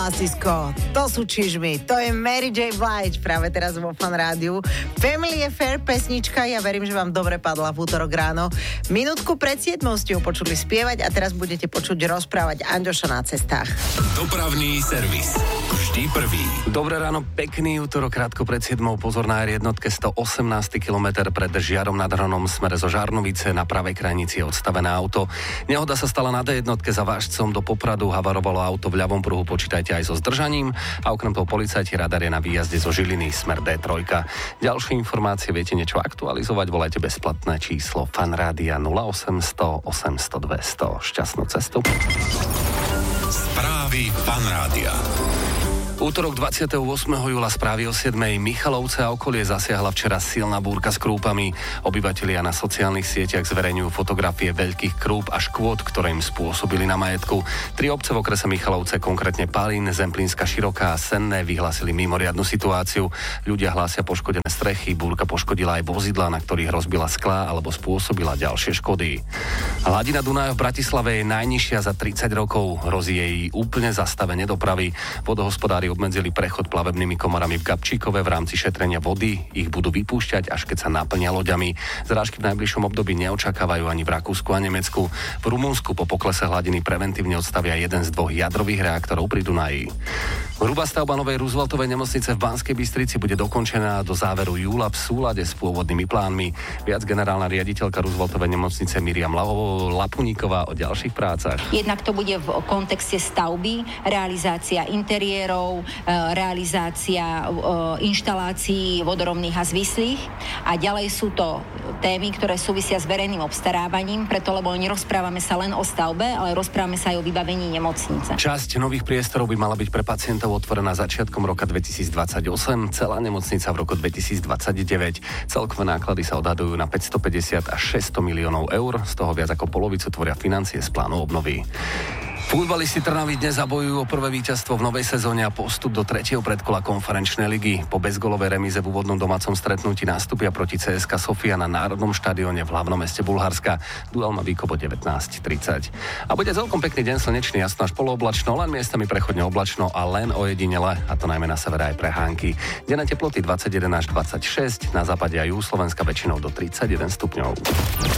Klasisko, to sú čižmy, to je Mary J. Blige práve teraz vo Fan Rádiu. Family Affair pesnička, ja verím, že vám dobre padla v útorok ráno. Minútku pred 7 ste ju počuli spievať a teraz budete počuť rozprávať Anďoša na cestách. Dopravný servis. Vždy prvý. Dobré ráno, pekný útorok, krátko pred 7. Pozor na R1, 118 km pred Žiarom nad Hronom, smere zo Žarnovice, na pravej krajnici je odstavené auto. Nehoda sa stala na D1 za Vážcom do Popradu, havarovalo auto v ľavom pruhu, počítajte aj so zdržaním a okrem toho policajti radar je na výjazde zo Žiliny, smer D3. Ďalšie informácie, viete niečo aktualizovať, volajte bezplatné číslo Fan Rádia 0800 800 200. Šťastnú cestu. Správy Fan Rádia. Útorok 28. júla, správy o 7. Michalovce a okolie zasiahla včera silná búrka s krúpami. Obyvatelia na sociálnych sieťach zverejňujú fotografie veľkých krúp a škôd, ktoré im spôsobili na majetku. 3 obce v okrese Michalovce, konkrétne Palín, Zemplínska Široká a Senné, vyhlásili mimoriadnu situáciu. Ľudia hlásia poškodené strechy, búrka poškodila aj vozidlá, na ktorých rozbila sklá alebo spôsobila ďalšie škody. Hladina Dunaja v Bratislave je najnižšia za 30 rokov. Hrozí jej úplne zastavenie dopravy. Vodohospodári obmedzili prechod plavebnými komorami v Gabčíkove v rámci šetrenia vody. Ich budú vypúšťať, až keď sa naplnia loďami. Zrážky v najbližšom období neočakávajú ani v Rakúsku a Nemecku. V Rumunsku po poklese hladiny preventívne odstavia jeden z 2 jadrových reaktorov pri Dunaji. Hrubá stavba novej Rooseveltovej nemocnice v Banskej Bystrici bude dokončená do záveru júla v súlade s pôvodnými plánmi. Viac generálna riaditeľka Rooseveltovej nemocnice Miriam Lapuníková o ďalších prácach. Jednak to bude v kontexte stavby, realizácia interiérov, realizácia inštalácií vodorovných a zvislých a ďalej sú to témy, ktoré súvisia s verejným obstarávaním, preto lebo nerozprávame sa len o stavbe, ale rozprávame sa aj o vybavení nemocnice. Časť nových priestorov by mala byť pre pacientov otvorená začiatkom roka 2028, celá nemocnica v roku 2029. Celkové náklady sa odhadujú na 550 až 600 miliónov eur, z toho viac ako polovicu tvoria financie z plánu obnovy. Futbalisti Trnavy dnes zabojujú o prvé víťazstvo v novej sezóne a postup do 3. predkola konferenčnej ligy. Po bezgolovej remíze v úvodnom domácom stretnutí nastúpia proti CSKA Sofia na Národnom štadióne v hlavnom meste Bulharska. Duel má výkop o 19:30. A bude celkom pekný deň, slnečný, jasno až polooblačno, len miestami prechodne oblačno a len ojedinele, a to najmä na severe aj prehánky. Denné teploty 21 až 26, na západe aj u Slovenska väčšinou do 31 stupňov.